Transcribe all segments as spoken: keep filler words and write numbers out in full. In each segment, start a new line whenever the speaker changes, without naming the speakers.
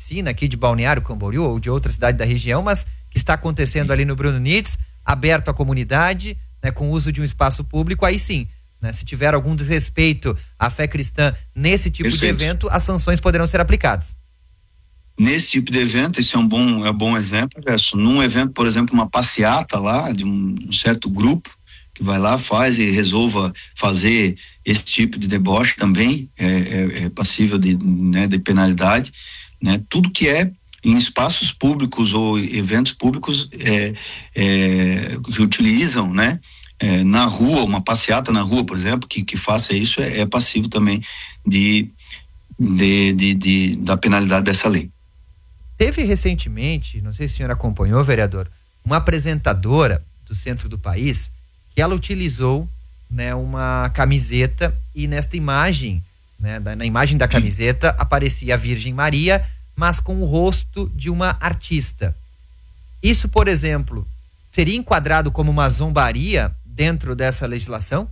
piscina aqui de Balneário Camboriú ou de outra cidade da região, mas que está acontecendo ali no Bruno Nitz, aberto à comunidade, né, com uso de um espaço público, aí sim, né, se tiver algum desrespeito à fé cristã nesse tipo Perfeito. de evento, as sanções poderão ser aplicadas.
Nesse tipo de evento, esse é um bom, é um bom exemplo, Gerson. Num evento, por exemplo, uma passeata lá, de um, um certo grupo, que vai lá, faz e resolva fazer esse tipo de deboche também, é, é, é passível de, né, de penalidade, né? Tudo que é em espaços públicos ou eventos públicos é, é, que utilizam, né? É, na rua, uma passeata na rua, por exemplo, que, que faça isso, é, é passivo também de, de, de, de, da penalidade dessa lei.
Teve recentemente, não sei se o senhor acompanhou, vereador, uma apresentadora do centro do país que ela utilizou, né, uma camiseta e nesta imagem, né, na imagem da camiseta aparecia a Virgem Maria, mas com o rosto de uma artista. Isso, por exemplo, seria enquadrado como uma zombaria dentro dessa legislação?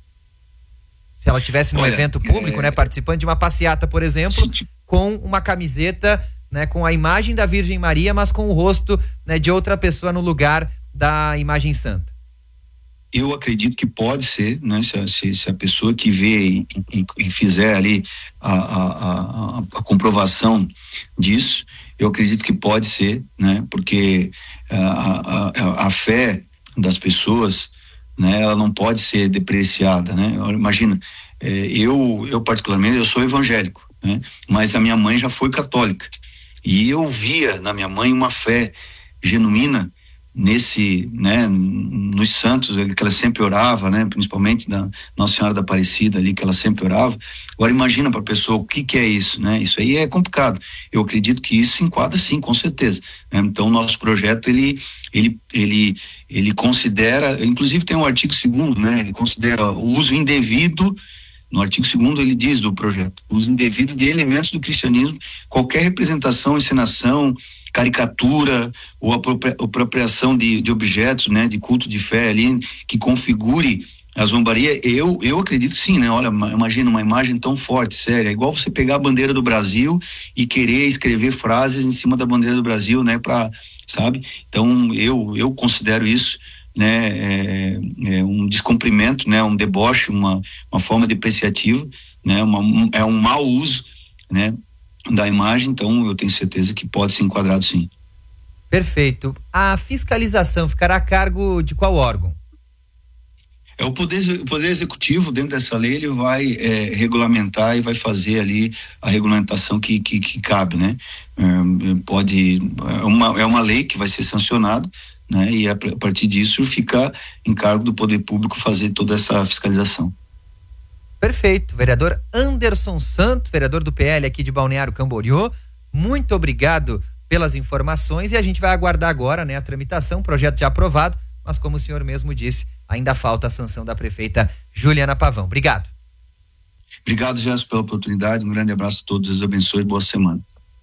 Se ela tivesse num Olha, evento público, é... né, participando de uma passeata, por exemplo, com uma camiseta, né, com a imagem da Virgem Maria, mas com o rosto, né, de outra pessoa no lugar da imagem santa.
Eu acredito que pode ser, né, se a, se, se a pessoa que vê e, e, e fizer ali a, a, a, a comprovação disso, eu acredito que pode ser, né, porque a, a, a fé das pessoas, né, ela não pode ser depreciada, né. Imagina, é, eu, eu particularmente, eu sou evangélico, né, mas a minha mãe já foi católica. E eu via na minha mãe uma fé genuína nesse, né, nos santos, que ela sempre orava, né, principalmente da Nossa Senhora da Aparecida ali, que ela sempre orava. Agora imagina para a pessoa o que que é isso, né? Isso aí é complicado. Eu acredito que isso se enquadra sim, com certeza, né? Então o nosso projeto, ele, ele, ele, ele considera, inclusive tem um artigo segundo, né? Ele considera o uso indevido. No artigo segundo ele diz do projeto, uso indevido de elementos do cristianismo, qualquer representação, encenação, caricatura ou apropria, apropriação de, de objetos, né, de culto de fé ali, que configure a zombaria, eu, eu acredito sim, né? Olha, imagina uma imagem tão forte, séria, é igual você pegar a bandeira do Brasil e querer escrever frases em cima da bandeira do Brasil, né, pra, sabe? Então eu, eu considero isso, né, é, é um descumprimento, né, um deboche, uma, uma forma depreciativa, né, uma, um, é um mau uso, né, da imagem. Então eu tenho certeza que pode ser enquadrado sim.
Perfeito. A fiscalização ficará a cargo de qual órgão?
É o poder, o poder executivo, dentro dessa lei, ele vai é, regulamentar e vai fazer ali a regulamentação que, que, que cabe, né? É, pode, é uma, é uma lei que vai ser sancionada, né? E a partir disso fica em cargo do poder público fazer toda essa fiscalização.
Perfeito. Vereador Anderson Santos, vereador do P L aqui de Balneário Camboriú, muito obrigado pelas informações e a gente vai aguardar agora, né, a tramitação, projeto já aprovado, mas como o senhor mesmo disse, ainda falta a sanção da prefeita Juliana Pavão. Obrigado.
Obrigado, Gerson, pela oportunidade. Um grande abraço a todos. Deus abençoe e boa semana.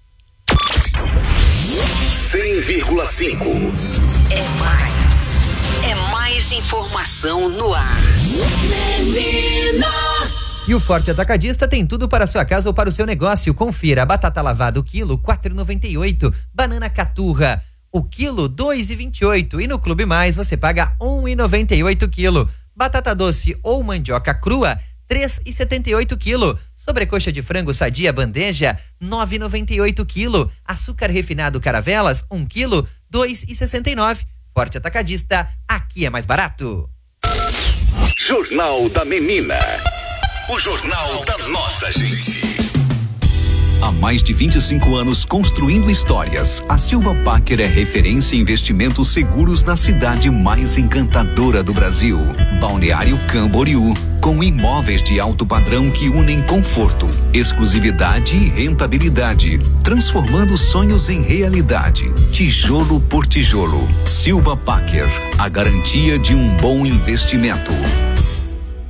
cem vírgula cinco
É mais. É mais informação no ar. Menina.
E o Forte Atacadista tem tudo para a sua casa ou para o seu negócio. Confira: batata lavada o quilo quatro reais e noventa e oito centavos, banana caturra o quilo dois reais e vinte e oito centavos e no Clube Mais você paga um real e noventa e oito centavos quilo. Batata doce ou mandioca crua três reais e setenta e oito centavos quilo. Sobrecoxa de frango sadia bandeja nove reais e noventa e oito centavos quilo. Açúcar refinado Caravelas um quilo dois reais e sessenta e nove centavos. Forte Atacadista, aqui é mais barato.
Jornal da Menina. O jornal da nossa gente.
Há mais de vinte e cinco anos construindo histórias, a Silva Packer é referência em investimentos seguros na cidade mais encantadora do Brasil, Balneário Camboriú, com imóveis de alto padrão que unem conforto, exclusividade e rentabilidade, transformando sonhos em realidade, tijolo por tijolo. Silva Packer, a garantia de um bom investimento.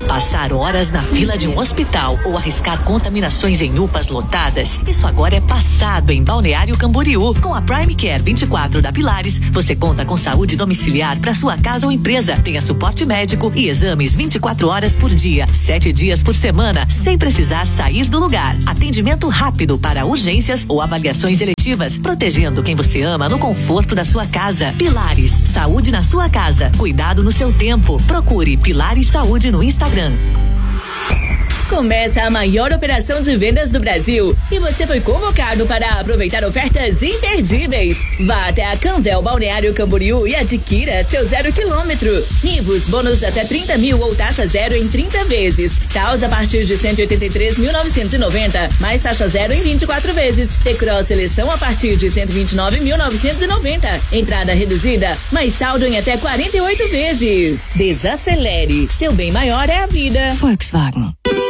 Passar horas na fila de um hospital ou arriscar contaminações em U P As lotadas, isso agora é passado em Balneário Camboriú. Com a Prime Care vinte e quatro da Pilares, você conta com saúde domiciliar para sua casa ou empresa. Tenha suporte médico e exames vinte e quatro horas por dia, sete dias por semana, sem precisar sair do lugar. Atendimento rápido para urgências ou avaliações eletivas, protegendo quem você ama no conforto da sua casa. Pilares, saúde na sua casa, cuidado no seu tempo. Procure Pilares Saúde no Instagram.
Começa a maior operação de vendas do Brasil e você foi convocado para aproveitar ofertas imperdíveis. Vá até a Canvel Balneário Camboriú e adquira seu zero quilômetro. Nivus, bônus de até trinta mil ou taxa zero em trinta vezes. Taos a partir de cento e oitenta e três mil novecentos e noventa, mais taxa zero em vinte e quatro vezes. T-Cross Seleção a partir de cento e vinte e nove mil novecentos e noventa. Entrada reduzida, mais saldo em até quarenta e oito vezes. Desacelere. Seu bem maior é a vida.
Volkswagen.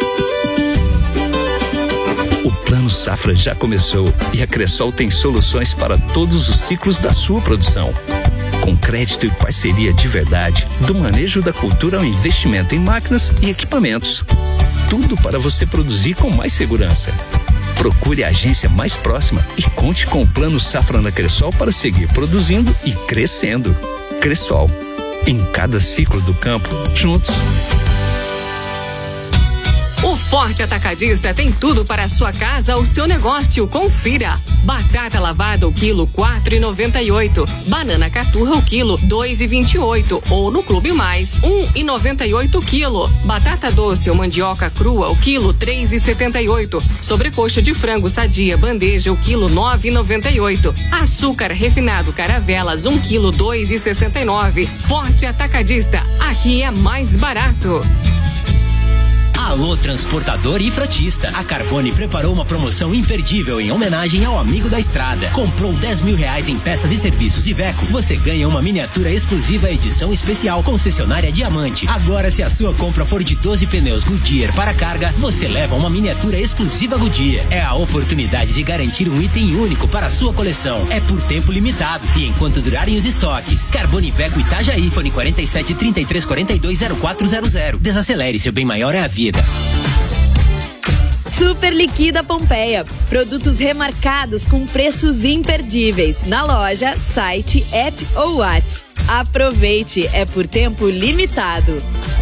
O Plano Safra já começou e a Cressol tem soluções para todos os ciclos da sua produção. Com crédito e parceria de verdade, do manejo da cultura ao investimento em máquinas e equipamentos. Tudo para você produzir com mais segurança. Procure a agência mais próxima e conte com o Plano Safra na Cressol para seguir produzindo e crescendo. Cressol, em cada ciclo do campo, juntos.
O Forte Atacadista tem tudo para a sua casa ou seu negócio. Confira. Batata lavada o quilo quatro e noventa e oito. Banana caturra o quilo dois e vinte e oito. Ou no Clube Mais um e noventa e oito quilo. Batata doce ou mandioca crua o quilo três e setenta e oito. Sobrecoxa de frango sadia bandeja o quilo nove e noventa e oito. Açúcar refinado Caravelas um quilo dois e sessenta e nove. Forte Atacadista. Aqui é mais barato.
Alô, transportador e frotista. A Carbone preparou uma promoção imperdível em homenagem ao amigo da estrada. Comprou dez mil reais em peças e serviços Iveco, você ganha uma miniatura exclusiva edição especial concessionária Diamante. Agora, se a sua compra for de doze pneus Goodyear para carga, você leva uma miniatura exclusiva Goodyear. É a oportunidade de garantir um item único para a sua coleção. É por tempo limitado e enquanto durarem os estoques. Carbone Iveco Itajaí, fone quarenta e sete, trinta e três, quarenta e dois, zero quatro zero zero. Desacelere, seu bem maior é a vida.
Super Liquida Pompeia. Produtos remarcados com preços imperdíveis. Na loja, site, app ou WhatsApp. Aproveite, é por tempo limitado.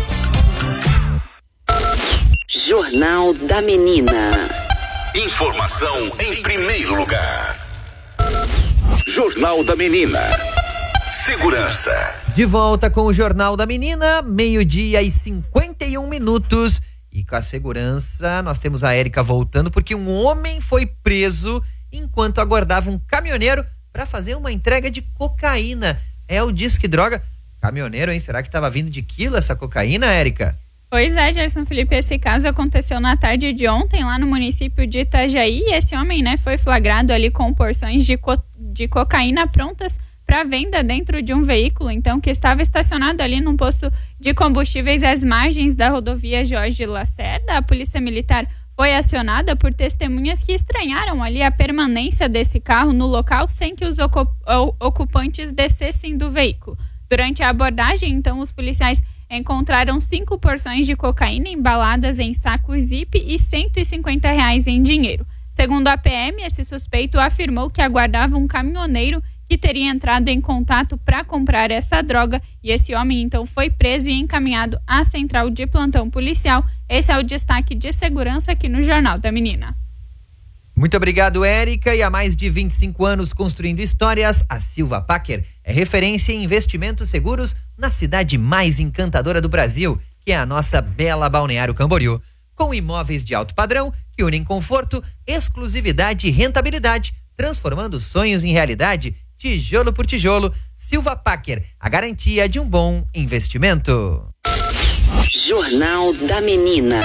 Jornal da Menina.
Informação em primeiro lugar. Jornal da Menina. Segurança.
De volta com o Jornal da Menina, meio-dia e cinquenta e um minutos. E com a segurança, nós temos a Érica voltando porque um homem foi preso enquanto aguardava um caminhoneiro para fazer uma entrega de cocaína. É o Disque Droga. Caminhoneiro, hein? Será que estava vindo de quilo essa cocaína, Érica?
Pois é, Gerson Felipe, esse caso aconteceu na tarde de ontem lá no município de Itajaí e esse homem, né, foi flagrado ali com porções de, co- de cocaína prontas para venda dentro de um veículo, então, que estava estacionado ali num posto de combustíveis às margens da rodovia Jorge Lacerda. A polícia militar foi acionada por testemunhas que estranharam ali a permanência desse carro no local sem que os ocupantes descessem do veículo. Durante a abordagem, então, os policiais encontraram cinco porções de cocaína embaladas em sacos zip e cento e cinquenta reais em dinheiro. Segundo a P M, esse suspeito afirmou que aguardava um caminhoneiro que teria entrado em contato para comprar essa droga e esse homem então foi preso e encaminhado à central de plantão policial. Esse é o destaque de segurança aqui no Jornal da Menina.
Muito obrigado, Érica. E há mais de vinte e cinco anos construindo histórias, a Silva Packer é referência em investimentos seguros na cidade mais encantadora do Brasil, que é a nossa bela Balneário Camboriú. Com imóveis de alto padrão que unem conforto, exclusividade e rentabilidade, transformando sonhos em realidade, tijolo por tijolo. Silva Packer, a garantia de um bom investimento.
Jornal da Menina.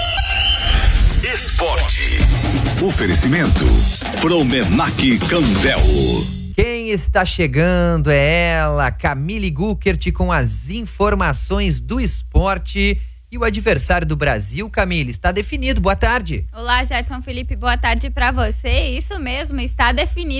Esporte. Oferecimento Promenac Canvel.
Quem está chegando é ela, Camille Guckert, com as informações do esporte. E o adversário do Brasil, Camille, está definido. Boa tarde.
Olá, Gerson Felipe, boa tarde para você. Isso mesmo, está definido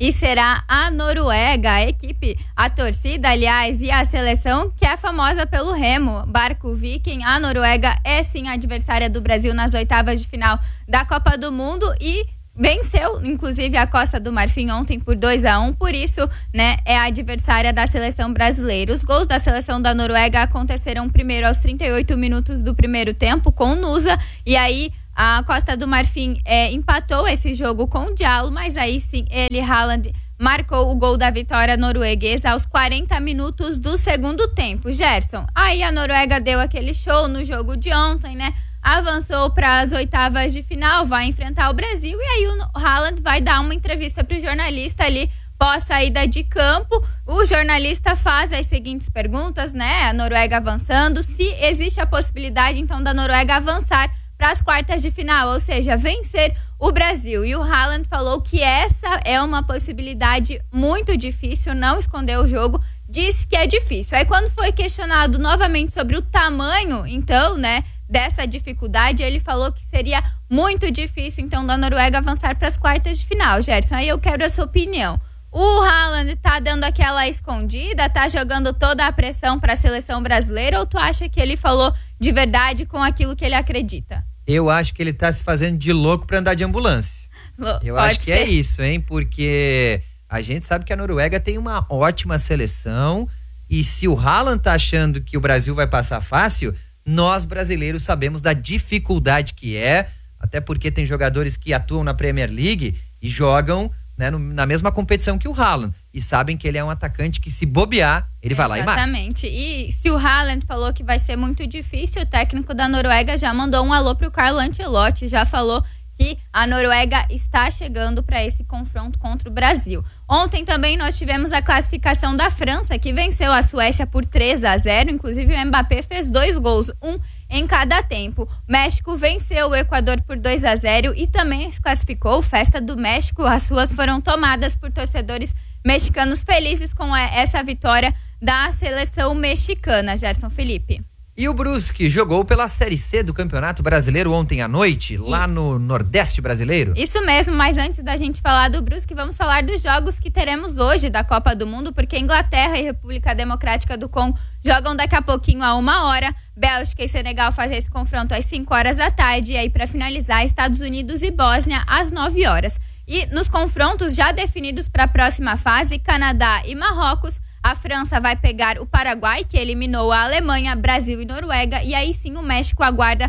e será a Noruega, a equipe, a torcida, aliás, e a seleção que é famosa pelo remo, barco Viking. A Noruega é sim a adversária do Brasil nas oitavas de final da Copa do Mundo e venceu, inclusive, a Costa do Marfim ontem por dois a um, por isso, né, é a adversária da seleção brasileira. Os gols da seleção da Noruega aconteceram primeiro aos trinta e oito minutos do primeiro tempo com o Nusa, e aí a Costa do Marfim é, empatou esse jogo com o Diallo, mas aí sim, ele, Haaland, marcou o gol da vitória norueguesa aos quarenta minutos do segundo tempo. Gerson, aí a Noruega deu aquele show no jogo de ontem, né? Avançou para as oitavas de final, vai enfrentar o Brasil e aí o Haaland vai dar uma entrevista para o jornalista ali pós saída de campo. O jornalista faz as seguintes perguntas, né? A Noruega avançando, se existe a possibilidade então da Noruega avançar para as quartas de final, ou seja, vencer o Brasil. E o Haaland falou que essa é uma possibilidade muito difícil, não escondeu o jogo, disse que é difícil. Aí quando foi questionado novamente sobre o tamanho, então, né, dessa dificuldade, ele falou que seria muito difícil, então, da Noruega avançar para as quartas de final. Gerson, aí eu quero a sua opinião. O Haaland tá dando aquela escondida, tá jogando toda a pressão para a seleção brasileira, ou tu acha que ele falou de verdade com aquilo que ele acredita?
Eu acho que ele tá se fazendo de louco para andar de ambulância. Eu
Pode
acho que
ser.
é isso, hein? Porque a gente sabe que a Noruega tem uma ótima seleção e se o Haaland tá achando que o Brasil vai passar fácil, nós brasileiros sabemos da dificuldade que é, até porque tem jogadores que atuam na Premier League e jogam, né, no, na mesma competição que o Haaland e sabem que ele é um atacante que se bobear, ele vai lá e marca.
Exatamente. E se o Haaland falou que vai ser muito difícil, o técnico da Noruega já mandou um alô pro Carlo Ancelotti, já falou que a Noruega está chegando para esse confronto contra o Brasil. Ontem também nós tivemos a classificação da França, que venceu a Suécia por três a zero. Inclusive o Mbappé fez dois gols, um em cada tempo. México venceu o Equador por dois a zero e também se classificou. Festa do México, as ruas foram tomadas por torcedores mexicanos felizes com essa vitória da seleção mexicana. Gerson Felipe.
E o Brusque jogou pela Série C do Campeonato Brasileiro ontem à noite, lá no Nordeste brasileiro.
Isso mesmo, mas antes da gente falar do Brusque, vamos falar dos jogos que teremos hoje da Copa do Mundo, porque Inglaterra e República Democrática do Congo jogam daqui a pouquinho a uma hora, Bélgica e Senegal fazem esse confronto às cinco horas da tarde, e aí para finalizar, Estados Unidos e Bósnia às nove horas. E nos confrontos já definidos para a próxima fase, Canadá e Marrocos, a França vai pegar o Paraguai, que eliminou a Alemanha, Brasil e Noruega. E aí sim o México aguarda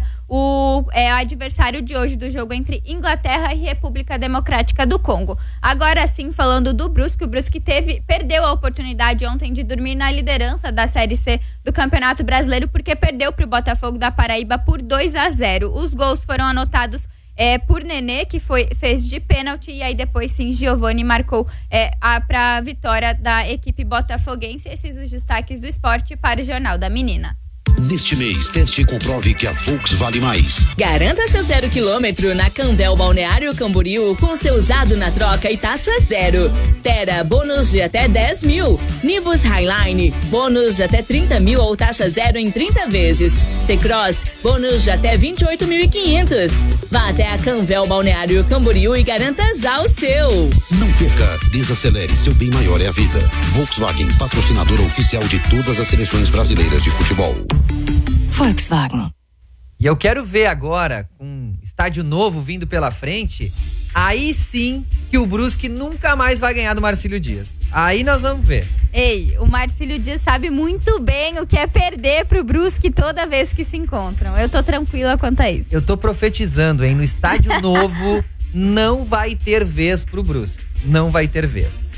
o é, adversário de hoje do jogo entre Inglaterra e República Democrática do Congo. Agora sim, falando do Brusque, o Brusque teve, perdeu a oportunidade ontem de dormir na liderança da Série C do Campeonato Brasileiro, porque perdeu para o Botafogo da Paraíba por dois a zero. Os gols foram anotados É, por Nenê, que foi, fez de pênalti, e aí depois sim Giovani marcou é, para a vitória da equipe botafoguense. Esses os destaques do esporte para o Jornal da Menina.
Neste mês, teste e comprove que a Volks vale mais.
Garanta seu zero quilômetro na Canvel Balneário Camboriú com seu usado na troca e taxa zero. Tera, bônus de até dez mil. Nivus Highline, bônus de até trinta mil ou taxa zero em trinta vezes. T-Cross, bônus de até vinte e oito mil e quinhentos. Vá até a Canvel Balneário Camboriú e garanta já o seu.
Não perca, desacelere, seu bem maior é a vida. Volkswagen, patrocinadora oficial de todas as seleções brasileiras de futebol.
Volkswagen.
E eu quero ver agora, com um estádio novo vindo pela frente, aí sim que o Brusque nunca mais vai ganhar do Marcílio Dias. Aí nós vamos ver.
Ei, o Marcílio Dias sabe muito bem o que é perder pro Brusque toda vez que se encontram. Eu tô tranquila quanto a isso.
Eu tô profetizando, hein? No estádio novo não vai ter vez pro Brusque. Não vai ter vez.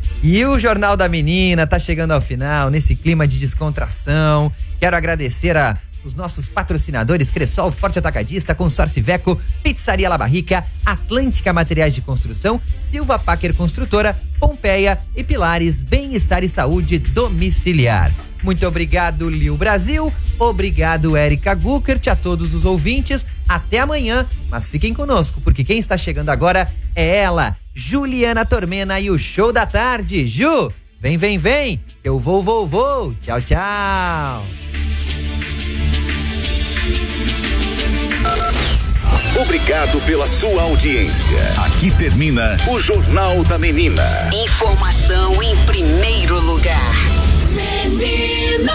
E o Jornal da Menina tá chegando ao final, nesse clima de descontração. Quero agradecer a os nossos patrocinadores: Cressol, Forte Atacadista, Consórcio Iveco, Pizzaria La Barrica, Atlântica Materiais de Construção, Silva Packer Construtora, Pompeia e Pilares Bem-Estar e Saúde Domiciliar. Muito obrigado, Lil Brasil. Obrigado, Érica Guckert, a todos os ouvintes. Até amanhã, mas fiquem conosco, porque quem está chegando agora é ela, Juliana Tormena e o Show da Tarde. Ju, vem, vem, vem. Eu vou, vou, vou. Tchau, tchau.
Obrigado pela sua audiência. Aqui termina o Jornal da Menina.
Informação em primeiro lugar.
Menina.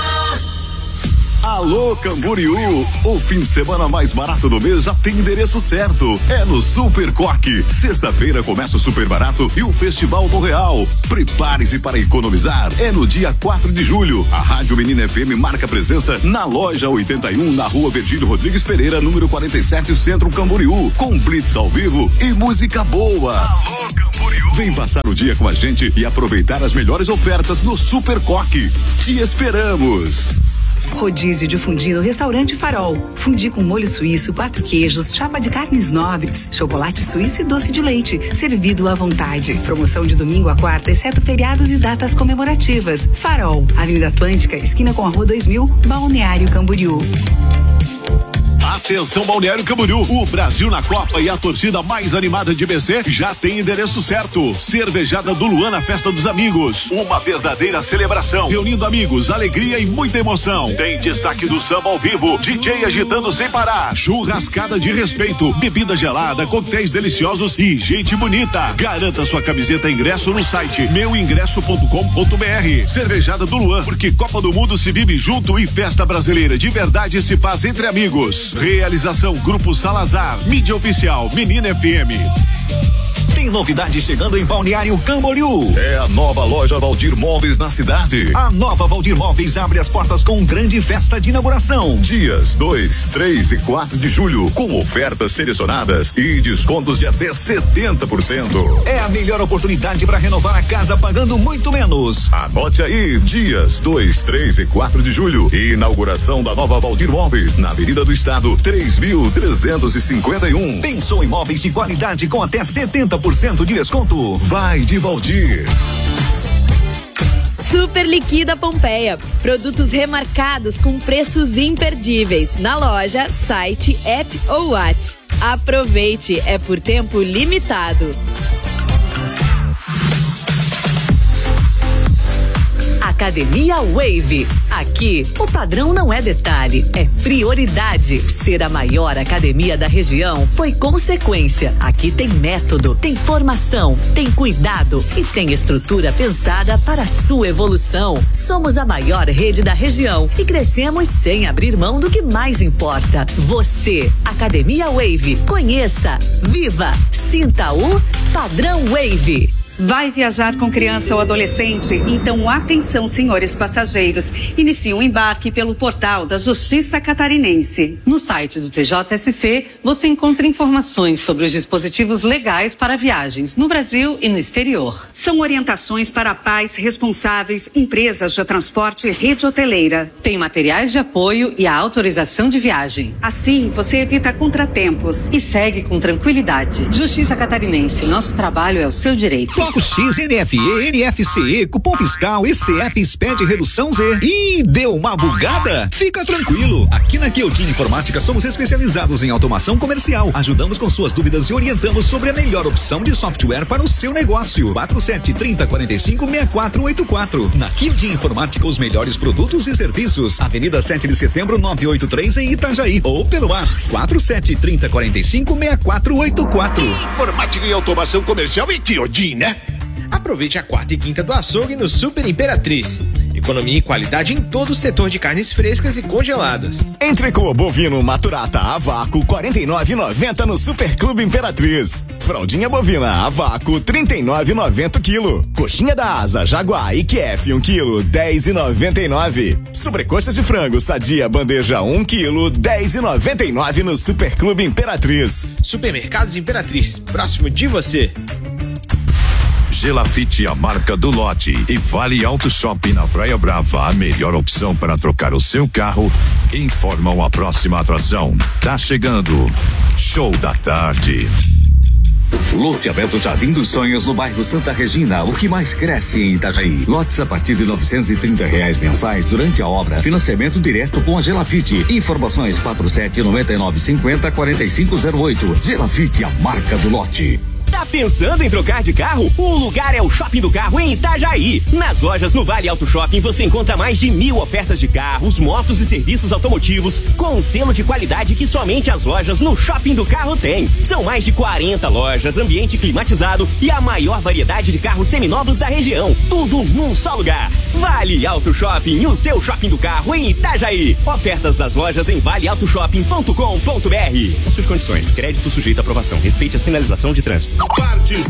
Alô Camboriú, o fim de semana mais barato do mês já tem endereço certo, é no Super Coque. Sexta-feira começa o super barato e o Festival do Real. Prepare-se para economizar, é no dia quatro de julho. A Rádio Menina F M marca presença na loja oitenta e um, na rua Virgílio Rodrigues Pereira, número quarenta e sete, Centro Camboriú, com blitz ao vivo e música boa. Alô Camboriú. Vem passar o dia com a gente e aproveitar as melhores ofertas no Super Coque. Te esperamos.
Rodízio de fundi no Restaurante Farol. Fundi com molho suíço, quatro queijos, chapa de carnes nobres, chocolate suíço e doce de leite, servido à vontade. Promoção de domingo a quarta, exceto feriados e datas comemorativas. Farol, Avenida Atlântica, esquina com a Rua dois mil, Balneário Camboriú.
Atenção Balneário Camboriú, o Brasil na Copa e a torcida mais animada de B C já tem endereço certo. Cervejada do Luan na Festa dos Amigos, uma verdadeira celebração, reunindo amigos, alegria e muita emoção. Tem destaque do samba ao vivo, D J agitando sem parar, churrascada de respeito, bebida gelada, coquetéis deliciosos e gente bonita. Garanta sua camiseta e ingresso no site meu ingresso ponto com ponto b r. Cervejada do Luan, porque Copa do Mundo se vive junto e festa brasileira de verdade se faz entre amigos. Realização Grupo Salazar, mídia oficial Menina F M. Tem novidade chegando em Balneário Camboriú. É a nova loja Valdir Móveis na cidade. A nova Valdir Móveis abre as portas com grande festa de inauguração. Dias dois, três e quatro de julho, com ofertas selecionadas e descontos de até setenta por cento. É a melhor oportunidade para renovar a casa pagando muito menos. Anote aí, dias dois, três e quatro de julho. Inauguração da nova Valdir Móveis na Avenida do Estado, três mil trezentos e cinquenta e um. Pensou em móveis de qualidade com até setenta por cento de desconto? Vai de Valdir.
Super Liquida Pompeia. Produtos remarcados com preços imperdíveis. Na loja, site, app ou WhatsApp. Aproveite, é por tempo limitado.
Academia Wave. Aqui, o padrão não é detalhe, é prioridade. Ser a maior academia da região foi consequência. Aqui tem método, tem formação, tem cuidado e tem estrutura pensada para a sua evolução. Somos a maior rede da região e crescemos sem abrir mão do que mais importa. Você, Academia Wave. Conheça, viva, sinta o Padrão Wave.
Vai viajar com criança ou adolescente? Então atenção, senhores passageiros. Inicie um embarque pelo portal da Justiça Catarinense.
No site do T J S C, você encontra informações sobre os dispositivos legais para viagens no Brasil e no exterior.
São orientações para pais responsáveis, empresas de transporte e rede hoteleira.
Tem materiais de apoio e a autorização de viagem.
Assim, você evita contratempos.
E segue com tranquilidade. Justiça Catarinense, nosso trabalho é o seu direito.
Bloco X, N F E, N F C E, cupom fiscal, E C F, SPED, redução Z. Ih, deu uma bugada? Fica tranquilo. Aqui na Queutinho Informática somos especializados em automação comercial. Ajudamos com suas dúvidas e orientamos sobre a melhor opção de software para o seu negócio. quatro sete, trinta, quarenta e cinco, sessenta e quatro oitenta e quatro. Na Queutinho Informática, os melhores produtos e serviços. Avenida sete de setembro, novecentos e oitenta e três em Itajaí. Ou pelo WhatsApp quatro sete, trinta, quarenta e cinco, sessenta e quatro oitenta e quatro.
Informática e automação comercial e Queutinho, né? Aproveite a quarta e quinta do açougue no Super Imperatriz. Economia e qualidade em todo o setor de carnes frescas e congeladas.
Entrecô bovino maturata a vácuo quarenta e nove reais e noventa centavos no Super Clube Imperatriz. Fraldinha bovina a vácuo trinta e nove reais e noventa centavos quilo. Coxinha da asa Jaguar I Q F um quilo dez reais e noventa e nove centavos. Sobrecoxas de frango Sadia bandeja um quilo dez reais e noventa e nove centavos no Super Clube Imperatriz.
Supermercados Imperatriz, próximo de você.
Gelafite, a marca do lote, e Vale Auto Shopping na Praia Brava, a melhor opção para trocar o seu carro, informam a próxima atração. Tá chegando, Show da Tarde.
Loteamento Jardim dos Sonhos no bairro Santa Regina, o que mais cresce em Itajaí. Lotes a partir de novecentos e trinta reais mensais durante a obra. Financiamento direto com a Gelafite. Informações quatro sete nove nove cinquenta quarenta e cinco zero oito. Gelafite, a marca do lote.
Tá pensando em trocar de carro? O lugar é o Shopping do Carro em Itajaí. Nas lojas no Vale Auto Shopping você encontra mais de mil ofertas de carros, motos e serviços automotivos com um selo de qualidade que somente as lojas no Shopping do Carro têm. São mais de quarenta lojas, ambiente climatizado e a maior variedade de carros seminovos da região. Tudo num só lugar. Vale Auto Shopping, o seu Shopping do Carro em Itajaí. Ofertas das lojas em vale auto shopping ponto com ponto br. Suas condições, crédito sujeito à aprovação. Respeite a sinalização de trânsito.
Partes